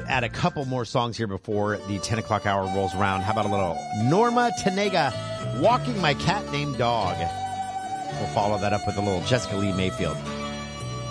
to add a couple more songs here before the 10 o'clock hour rolls around. How about a little Norma Tanega, Walking My Cat Named Dog? We'll follow that up with a little Jessica Lee Mayfield.